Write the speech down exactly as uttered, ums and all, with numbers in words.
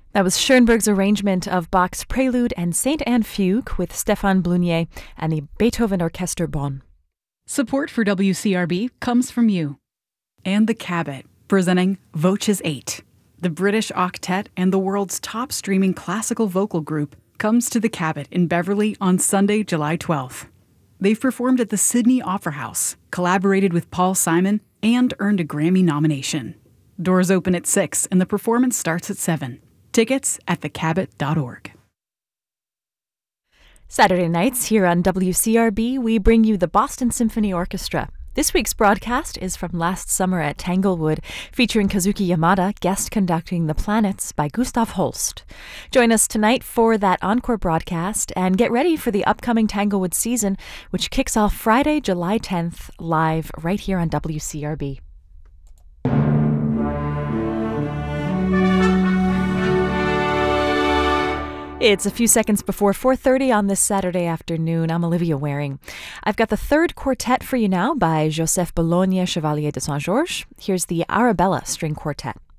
That was Schoenberg's arrangement of Bach's Prelude and Saint Anne Fugue with Stéphane Blunier and the Beethoven Orchester Bonn. Support for W C R B comes from you. And the Cabot, presenting Voces eight. The British octet and the world's top streaming classical vocal group comes to the Cabot in Beverly on Sunday, July twelfth. They've performed at the Sydney Opera House, collaborated with Paul Simon, and earned a Grammy nomination. Doors open at six and the performance starts at seven. Tickets at the cabot dot org. Saturday nights here on W C R B, we bring you the Boston Symphony Orchestra. This week's broadcast is from last summer at Tanglewood, featuring Kazuki Yamada guest conducting The Planets by Gustav Holst. Join us tonight for that encore broadcast and get ready for the upcoming Tanglewood season, which kicks off Friday, July tenth, live right here on W C R B. It's a few seconds before four thirty on this Saturday afternoon. I'm Olivia Waring. I've got the third quartet for you now by Joseph Bologna Chevalier de Saint-Georges. Here's the Arabella String Quartet.